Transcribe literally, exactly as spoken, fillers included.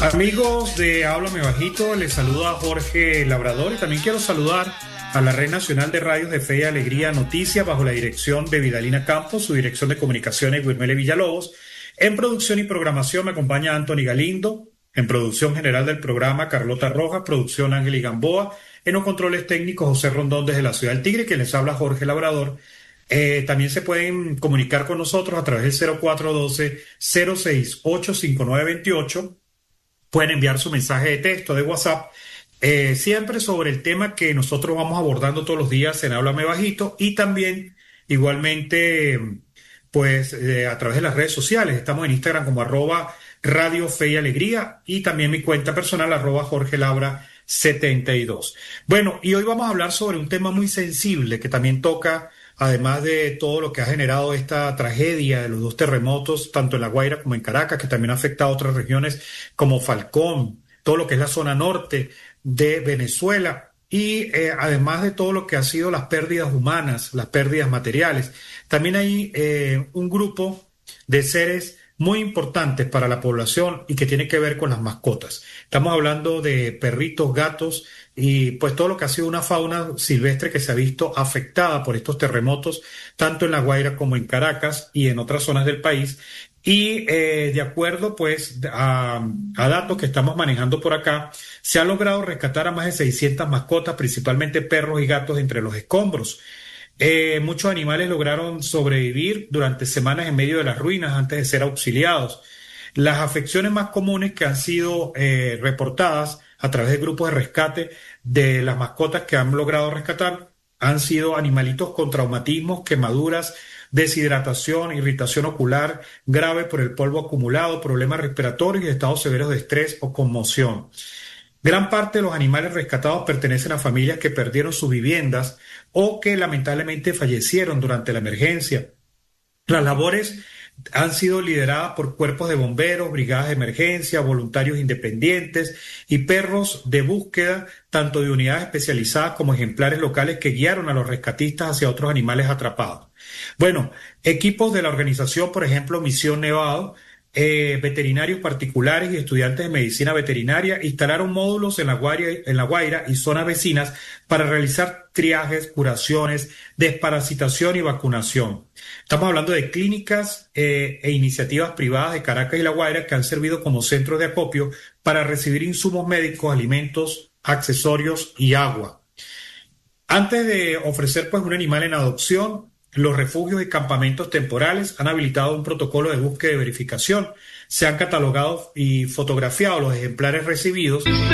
Amigos de Háblame Bajito, les saluda Jorge Labrador y también quiero saludar a la Red Nacional de Radios de Fe y Alegría Noticias bajo la dirección de Vidalina Campos, su dirección de comunicaciones Wilmele Villalobos. En producción y programación me acompaña Anthony Galindo, en producción general del programa Carlota Rojas, producción Ángel y Gamboa, en los controles técnicos José Rondón desde la Ciudad del Tigre, que les habla Jorge Labrador. Eh, también se pueden comunicar con nosotros a través del cero cuatro uno dos, cero seis ocho, cinco nueve dos ocho. Pueden enviar su mensaje de texto, de WhatsApp, eh, siempre sobre el tema que nosotros vamos abordando todos los días en Háblame Bajito y también igualmente pues eh, a través de las redes sociales. Estamos en Instagram como arroba Radio Fe y Alegría y también mi cuenta personal arroba Jorge Labra setenta y dos. Bueno, y hoy vamos a hablar sobre un tema muy sensible que también toca, además de todo lo que ha generado esta tragedia de los dos terremotos, tanto en La Guaira como en Caracas, que también ha afectado a otras regiones como Falcón, todo lo que es la zona norte de Venezuela, y eh, además de todo lo que ha sido las pérdidas humanas, las pérdidas materiales. También hay eh, un grupo de seres muy importantes para la población y que tiene que ver con las mascotas. Estamos hablando de perritos, gatos y pues todo lo que ha sido una fauna silvestre que se ha visto afectada por estos terremotos, tanto en La Guaira como en Caracas y en otras zonas del país. Y eh, de acuerdo pues a, a datos que estamos manejando por acá, se ha logrado rescatar a más de seiscientas mascotas, principalmente perros y gatos, entre los escombros. Eh, muchos animales lograron sobrevivir durante semanas en medio de las ruinas antes de ser auxiliados. Las afecciones más comunes que han sido eh, reportadas a través de grupos de rescate de las mascotas que han logrado rescatar han sido animalitos con traumatismos, quemaduras, deshidratación, irritación ocular grave por el polvo acumulado, problemas respiratorios y estados severos de estrés o conmoción. Gran parte de los animales rescatados pertenecen a familias que perdieron sus viviendas o que lamentablemente fallecieron durante la emergencia. Las labores han sido lideradas por cuerpos de bomberos, brigadas de emergencia, voluntarios independientes y perros de búsqueda, tanto de unidades especializadas como ejemplares locales que guiaron a los rescatistas hacia otros animales atrapados. Bueno, equipos de la organización, por ejemplo, Misión Nevado, Eh, veterinarios particulares y estudiantes de medicina veterinaria instalaron módulos en La Guaira, en La Guaira y zonas vecinas para realizar triajes, curaciones, desparasitación y vacunación. Estamos hablando de clínicas eh, e iniciativas privadas de Caracas y La Guaira que han servido como centros de acopio para recibir insumos médicos, alimentos, accesorios y agua. Antes de ofrecer pues un animal en adopción, los refugios y campamentos temporales han habilitado un protocolo de búsqueda y verificación. Se han catalogado y fotografiado los ejemplares recibidos